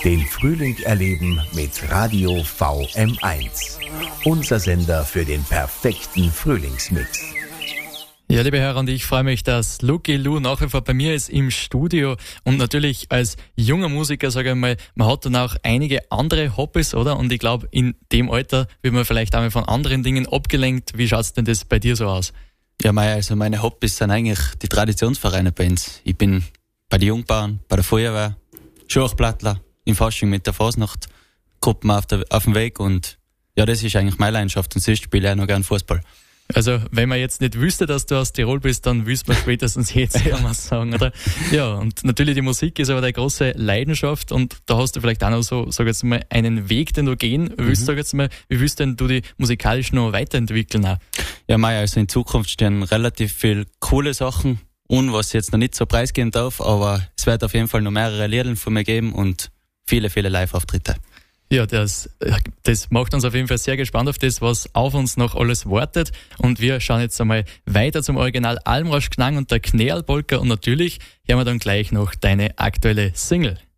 Den Frühling erleben mit Radio VM1. Unser Sender für den perfekten Frühlingsmix. Ja, liebe Hörer, und ich freue mich, dass Lucky Lou nach wie vor bei mir ist im Studio. Und natürlich als junger Musiker, sage ich mal, man hat dann auch einige andere Hobbys, oder? Und ich glaube, in dem Alter wird man vielleicht auch mal von anderen Dingen abgelenkt. Wie schaut's denn das bei dir so aus? Ja, meine Hobbys sind eigentlich die Traditionsvereine bei uns. Ich bin bei den Jungbauern, bei der Feuerwehr, Schachplattler, im Fasching mit der Fasnacht, Gruppen auf dem Weg, und ja, das ist eigentlich meine Leidenschaft, und sonst spiele ich auch noch gern Fußball. Also, wenn man jetzt nicht wüsste, dass du aus Tirol bist, dann wüsste man spätestens jetzt, kann man sagen, oder? Ja, und natürlich die Musik ist aber deine große Leidenschaft, und da hast du vielleicht auch noch so, sag jetzt mal, einen Weg, den du gehen willst, sag jetzt mal, wie willst denn du die musikalisch noch weiterentwickeln auch? Ja, also in Zukunft stehen relativ viele coole Sachen, und was ich jetzt noch nicht so preisgeben darf, aber es wird auf jeden Fall noch mehrere Lieder von mir geben und viele Live-Auftritte. Ja, das macht uns auf jeden Fall sehr gespannt auf das, was auf uns noch alles wartet. Und wir schauen jetzt einmal weiter zum Original Almrosch Knang und der Knäal Polka, und natürlich hören wir dann gleich noch deine aktuelle Single.